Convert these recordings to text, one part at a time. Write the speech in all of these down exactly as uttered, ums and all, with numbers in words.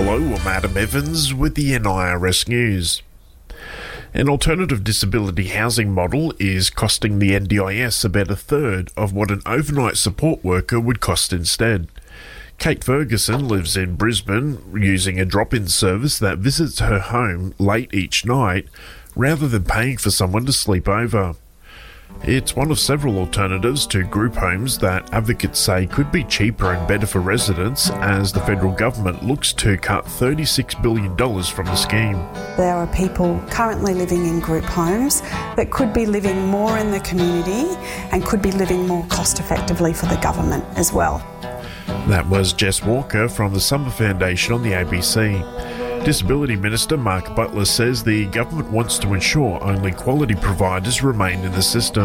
Hello, I'm Adam Evans with the N I R S News. An alternative disability housing model is costing the N D I S about a third of what an overnight support worker would cost instead. Kate Ferguson lives in Brisbane using a drop-in service that visits her home late each night rather than paying for someone to sleep over. It's one of several alternatives to group homes that advocates say could be cheaper and better for residents as the federal government looks to cut thirty-six billion dollars from the scheme. There are people currently living in group homes that could be living more in the community and could be living more cost effectively for the government as well. That was Jess Walker from the Summer Foundation on the A B C. Disability Minister Mark Butler says the government wants to ensure only quality providers remain in the system.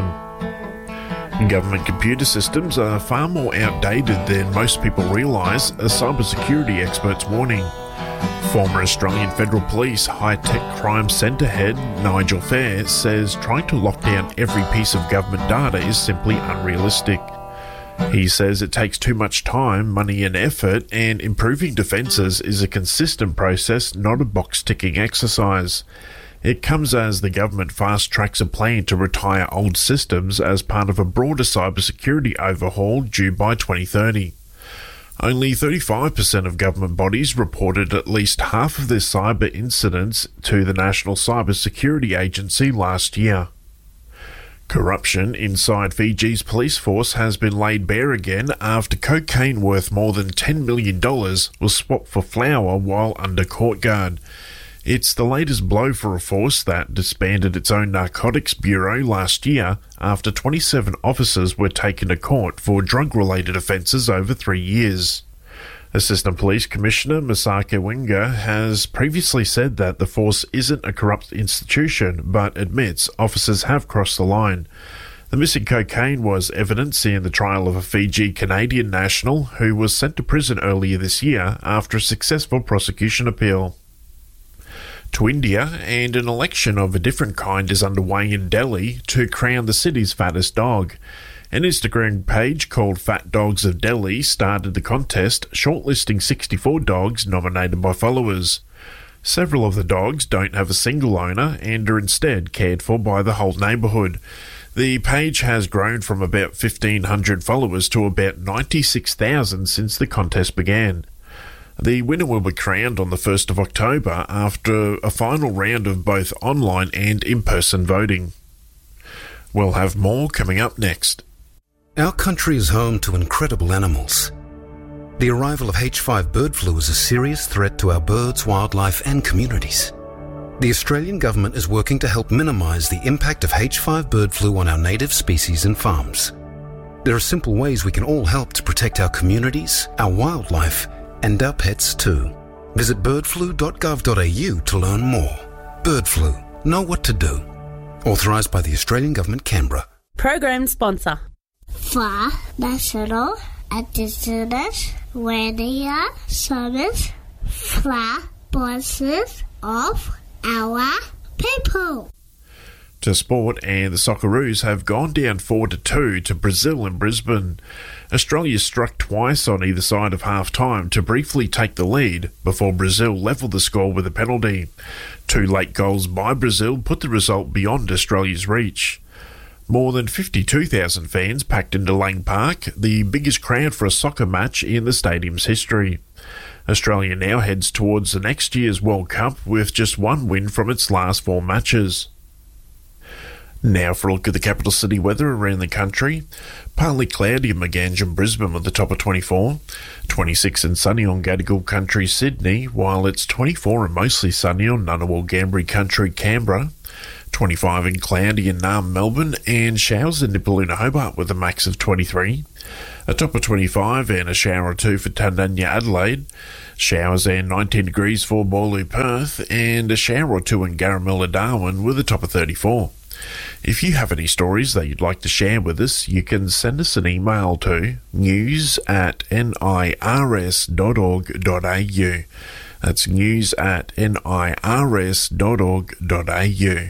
Government computer systems are far more outdated than most people realise, a cybersecurity expert's warning. Former Australian Federal Police High-Tech Crime Centre head Nigel Fair says trying to lock down every piece of government data is simply unrealistic. He says it takes too much time, money and effort, and improving defences is a consistent process, not a box-ticking exercise. It comes as the government fast-tracks a plan to retire old systems as part of a broader cybersecurity overhaul due by twenty thirty. Only thirty-five percent of government bodies reported at least half of their cyber incidents to the National Cyber Security Agency last year. Corruption inside Fiji's police force has been laid bare again after cocaine worth more than ten million dollars was swapped for flour while under court guard. It's the latest blow for a force that disbanded its own narcotics bureau last year after twenty-seven officers were taken to court for drug-related offences over three years. Assistant Police Commissioner Masaka Winga has previously said that the force isn't a corrupt institution, but admits officers have crossed the line. The missing cocaine was evidence in the trial of a Fiji-Canadian national who was sent to prison earlier this year after a successful prosecution appeal. To India, and an election of a different kind is underway in Delhi to crown the city's fattest dog. An Instagram page called Fat Dogs of Delhi started the contest, shortlisting sixty-four dogs nominated by followers. Several of the dogs don't have a single owner and are instead cared for by the whole neighbourhood. The page has grown from about fifteen hundred followers to about ninety-six thousand since the contest began. The winner will be crowned on the first of October after a final round of both online and in-person voting. We'll have more coming up next. Our country is home to incredible animals. The arrival of H five bird flu is a serious threat to our birds, wildlife and communities. The Australian government is working to help minimise the impact of H five bird flu on our native species and farms. There are simple ways we can all help to protect our communities, our wildlife and our pets too. Visit bird flu dot gov dot a u to learn more. Bird flu. Know what to do. Authorised by the Australian Government, Canberra. Program sponsor. For National Indigenous Radio Service for voices of our people. To sport, and the Socceroos have gone down four to two to Brazil in Brisbane. Australia struck twice on either side of half-time to briefly take the lead before Brazil levelled the score with a penalty. Two late goals by Brazil put the result beyond Australia's reach. More than fifty-two thousand fans packed into Lang Park, the biggest crowd for a soccer match in the stadium's history. Australia now heads towards the next year's World Cup with just one win from its last four matches. Now for a look at the capital city weather around the country. Partly cloudy in Maganj and Brisbane with a top of twenty-four. twenty-six and sunny on Gadigal Country, Sydney, while it's twenty-four and mostly sunny on Ngunnawal Gambri Country, Canberra. twenty-five and cloudy in Naarm, Melbourne, and showers in Nipaluna, Hobart with a max of twenty-three. A top of twenty-five and a shower or two for Tandanya, Adelaide. Showers and nineteen degrees for Boorloo, Perth, and a shower or two in Garamilla, Darwin with a top of thirty-four. If you have any stories that you'd like to share with us, you can send us an email to news at nirs dot org dot a u. That's news at nirs dot org dot a u.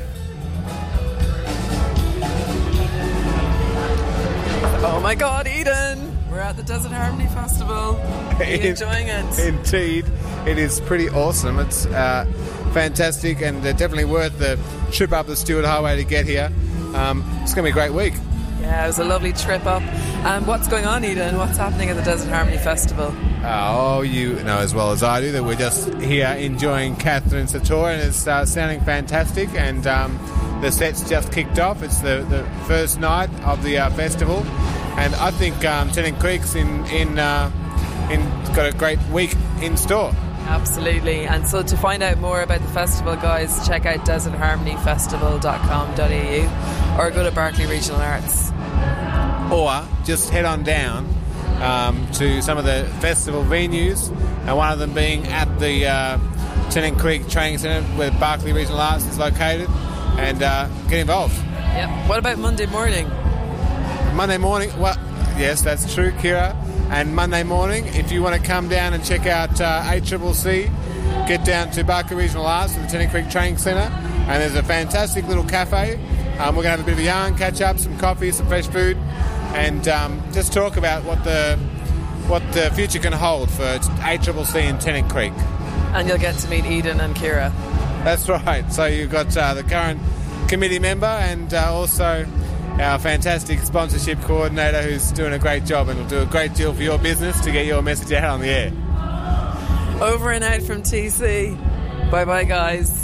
Oh my God, Eden! We're at the Desert Harmony Festival. Are you enjoying it? Indeed. It is pretty awesome. It's uh, fantastic and uh, definitely worth the trip up the Stewart Highway to get here. Um, it's going to be a great week. Yeah, it was a lovely trip up. Um, what's going on, Eden? What's happening at the Desert Harmony Festival? Uh, oh, you know as well as I do that we're just here enjoying Catherine Sator, and it's uh, sounding fantastic. And um, the set's just kicked off. It's the, the first night of the uh, festival, and I think um, Tennant Creek's in in uh, in got a great week in store. Absolutely. And so to find out more about the festival, guys, check out desert harmony festival dot com dot a u or go to Berkeley Regional Arts. Or just head on down um, to some of the festival venues, and one of them being at the uh, Tennant Creek Training Centre where Berkeley Regional Arts is located, and uh, get involved. Yep. What about Monday morning? Monday morning, well, yes, that's true, Kira. And Monday morning, if you want to come down and check out uh, A C C C, get down to Berkeley Regional Arts at the Tennant Creek Training Centre, and there's a fantastic little cafe. Um, we're going to have a bit of a yarn, catch up, some coffee, some fresh food, and um, just talk about what the what the future can hold for A C C C in Tennant Creek. And you'll get to meet Eden and Kira. That's right. So you've got uh, the current committee member and uh, also our fantastic sponsorship coordinator who's doing a great job and will do a great deal for your business to get your message out on the air. Over and out from T C. Bye-bye, guys.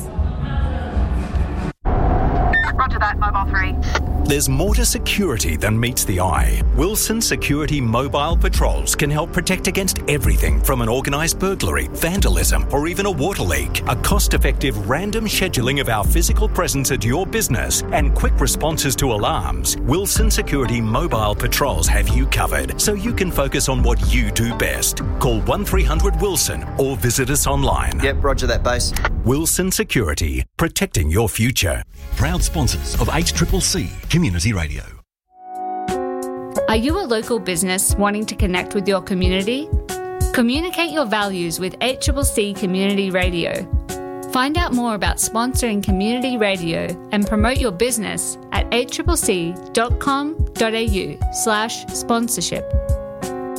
Roger that, Mobile three. There's more to security than meets the eye. Wilson Security Mobile Patrols can help protect against everything from an organised burglary, vandalism, or even a water leak. A cost-effective random scheduling of our physical presence at your business and quick responses to alarms. Wilson Security Mobile Patrols have you covered, so you can focus on what you do best. Call one three hundred Wilson or visit us online. Yep, roger that, base. Wilson Security, protecting your future. Proud sponsors of H C C C Community Radio. Are you a local business wanting to connect with your community? Communicate your values with H C C C Community Radio. Find out more about sponsoring community radio and promote your business at h c c c dot com dot a u slash sponsorship.